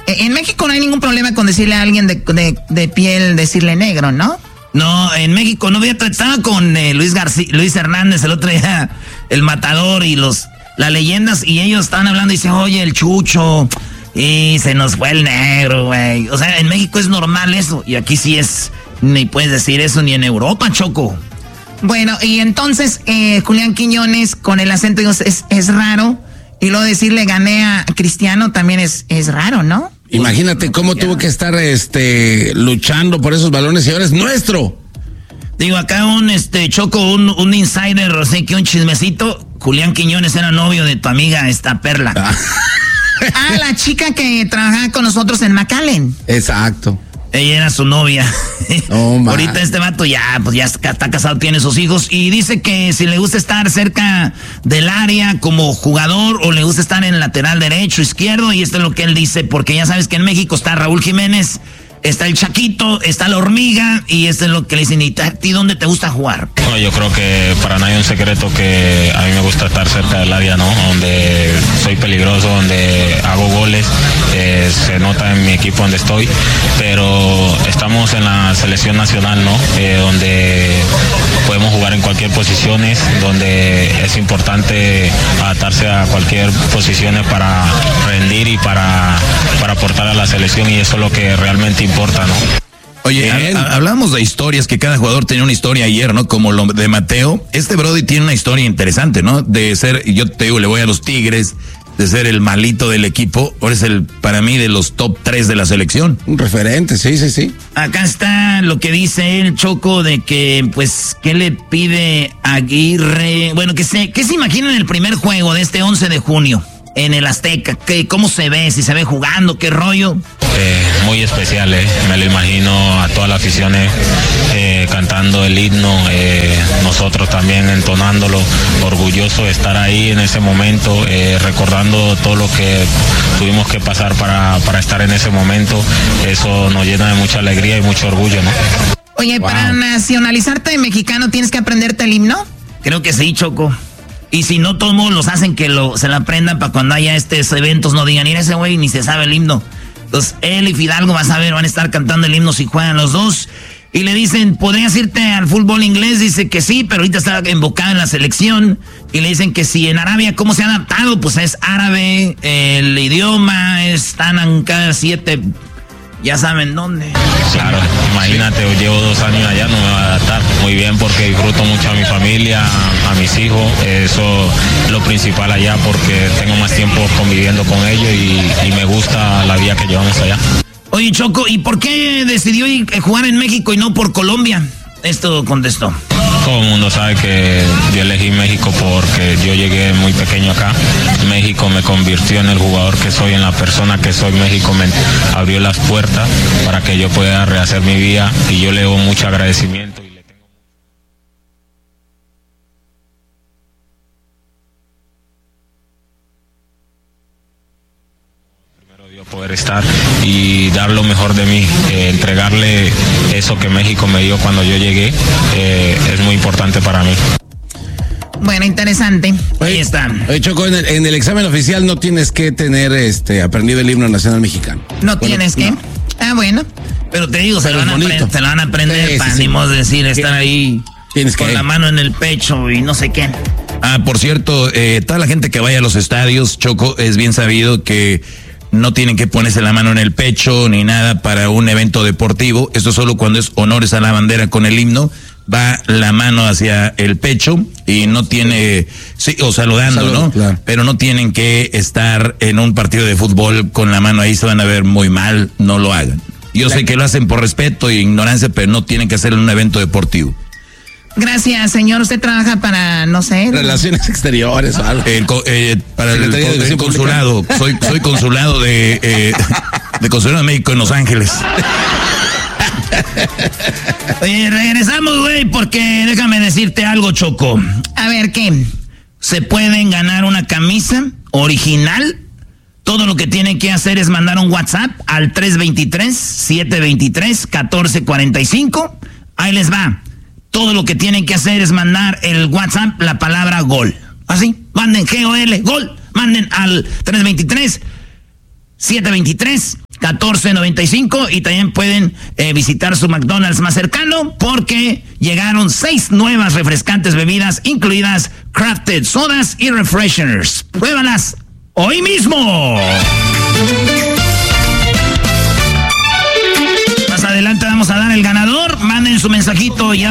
En México no hay ningún problema con decirle a alguien de piel, decirle negro, ¿no? No, en México no. Estaba con Luis Hernández el otro día, el Matador y las leyendas, y ellos estaban hablando y dicen, oye, el Chucho, y se nos fue el negro, güey. O sea, en México es normal eso, y aquí sí es, ni puedes decir eso ni en Europa, Choco. Bueno, y entonces Julián Quiñones con el acento es raro, y luego decirle gané a Cristiano también es raro, ¿no? Imagínate cómo tuvo que estar luchando por esos balones y ahora es nuestro. Digo, acá Choco, un insider, o sea, que un chismecito, Julián Quiñones era novio de tu amiga Perla. La chica que trabajaba con nosotros en McAllen. Exacto. Ella era su novia. Ahorita este vato ya está casado, tiene sus hijos, y dice que si le gusta estar cerca del área como jugador o le gusta estar en lateral derecho, izquierdo, y esto es lo que él dice, porque ya sabes que en México está Raúl Jiménez, está el Chaquito, está la Hormiga, y esto es lo que le dicen, ¿y a ti dónde te gusta jugar? No, yo creo que para nadie es un secreto que a mí me gusta estar cerca del área, ¿no? Donde soy peligroso, donde hago goles, se nota en mi equipo donde estoy, pero estamos en la selección nacional, ¿no? Donde podemos jugar en cualquier posición, donde es importante adaptarse a cualquier posición para rendir y para aportar a la selección, y eso es lo que realmente importa, ¿no? Oye, hablamos de historias, que cada jugador tenía una historia ayer, ¿no? Como lo de Mateo. Este Brody tiene una historia interesante, ¿no? De ser, yo te digo, le voy a los Tigres, de ser el malito del equipo. Ahora es para mí, de los top 3 de la selección. Un referente, sí. Acá está lo que dice el Choco de que, pues, ¿qué le pide Aguirre? Bueno, ¿qué se imagina en el primer juego de este 11 de junio? En el Azteca, ¿cómo se ve? Si se ve jugando, ¿qué rollo? Muy especial, me lo imagino a toda la afición cantando el himno, nosotros también entonándolo, orgulloso de estar ahí en ese momento, recordando todo lo que tuvimos que pasar para estar en ese momento. Eso nos llena de mucha alegría y mucho orgullo, ¿no? Oye, wow. Para nacionalizarte de mexicano, ¿tienes que aprenderte el himno? Creo que sí, Choco. Y si no, todos modos los hacen que se la aprendan para cuando haya estos eventos no digan, mira, ese güey ni se sabe el himno. Entonces, él y Fidalgo, vas a ver, van a estar cantando el himno si juegan los dos. Y le dicen, ¿podrías irte al fútbol inglés? Dice que sí, pero ahorita está embocado en la selección. Y le dicen que si en Arabia, ¿cómo se ha adaptado? Pues es árabe, el idioma, están en cada 7... Ya saben dónde. Claro, imagínate, llevo 2 años allá, no me voy a adaptar muy bien porque disfruto mucho a mi familia, a mis hijos. Eso es lo principal allá porque tengo más tiempo conviviendo con ellos y me gusta la vida que llevamos allá. Oye, Choco, ¿y por qué decidió jugar en México y no por Colombia? Esto contestó. Todo el mundo sabe que yo elegí México porque yo llegué muy pequeño acá. México me convirtió en el jugador que soy, en la persona que soy. México me abrió las puertas para que yo pueda rehacer mi vida y yo le debo mucho agradecimiento. Poder estar y dar lo mejor de mí, entregarle eso que México me dio cuando yo llegué, es muy importante para mí. Bueno, interesante. Ahí está. Oye, Choco, en el examen oficial no tienes que tener aprendido el himno nacional mexicano. ¿No tienes que? No. Ah, bueno. Pero te digo, se lo van a aprender para ni modo decir, estar ahí con la mano en el pecho y no sé qué. Por cierto, toda la gente que vaya a los estadios, Choco, es bien sabido que no tienen que ponerse la mano en el pecho ni nada para un evento deportivo. Esto solo cuando es honores a la bandera con el himno. Va la mano hacia el pecho y no tiene, sí, o saludando, ¿no? Claro. Pero no tienen que estar en un partido de fútbol con la mano ahí, se van a ver muy mal, no lo hagan. Yo sé que lo hacen por respeto e ignorancia, pero no tienen que hacerlo en un evento deportivo. Gracias, señor. ¿Usted trabaja para, no sé? Relaciones exteriores o algo. Para el consulado. Soy consulado de Consulado de México en Los Ángeles. Oye, regresamos, güey, porque déjame decirte algo, Choco. A ver, ¿qué? Se pueden ganar una camisa original. Todo lo que tienen que hacer es mandar un WhatsApp al 323-723-1445. Ahí les va. Todo lo que tienen que hacer es mandar el WhatsApp la palabra gol. Así, manden GOL, gol. Manden al 323-723 $14.95 y también pueden visitar su McDonald's más cercano porque llegaron 6 nuevas refrescantes bebidas, incluidas crafted sodas y refreshers. Pruébalas hoy mismo. Más adelante vamos a dar el ganador. Manden su mensajito ya.